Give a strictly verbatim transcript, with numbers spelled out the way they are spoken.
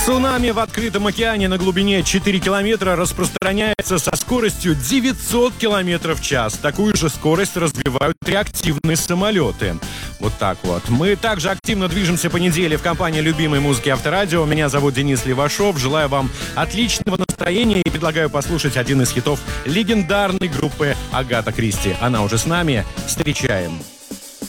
Цунами в открытом океане на глубине четыре километра распространяется со скоростью девятьсот километров в час. Такую же скорость развивают реактивные самолеты. Вот так вот. Мы также активно движемся по неделе в компании любимой музыки Авторадио. Меня зовут Денис Левашов. Желаю вам отличного настроения и предлагаю послушать один из хитов легендарной группы Агата Кристи. Она уже с нами. Встречаем.